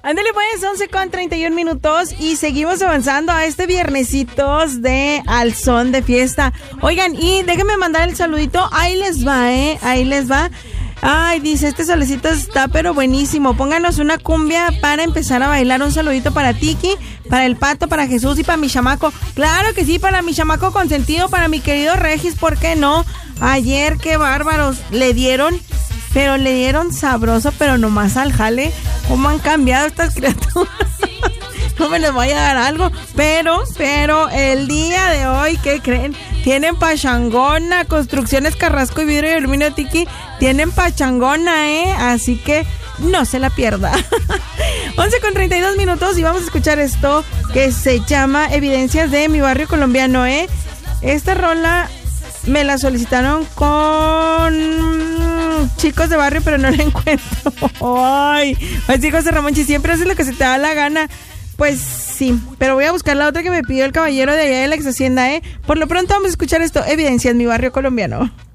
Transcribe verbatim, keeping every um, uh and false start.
Ándale pues, once con treinta y un minutos y seguimos avanzando a este viernesitos de Al Son de Fiesta. Oigan, y déjenme mandar el saludito, ahí les va, eh, ahí les va. Ay, dice, este solecito está pero buenísimo. Pónganos una cumbia para empezar a bailar. Un saludito para Tiki, para el Pato, para Jesús y para mi chamaco. Claro que sí, para mi chamaco consentido, para mi querido Regis, ¿por qué no? Ayer, qué bárbaros, le dieron, pero le dieron sabroso, pero nomás al jale. ¿Cómo han cambiado estas criaturas? No me les vaya a dar algo, pero, pero el día de hoy, ¿qué creen? Tienen pachangona, Construcciones Carrasco y Vidrio y Aluminio Tiki, tienen pachangona, ¿eh? Así que no se la pierda. once con treinta y dos minutos y vamos a escuchar esto que se llama Evidencias de Mi Barrio Colombiano, ¿eh? Esta rola me la solicitaron con chicos de barrio, pero no la encuentro. Ay, pues hijos de Ramonchi, siempre haces lo que se te da la gana. Pues sí, pero voy a buscar la otra que me pidió el caballero de allá de la ex hacienda, ¿eh? Por lo pronto vamos a escuchar esto, Evidencias, Mi Barrio Colombiano.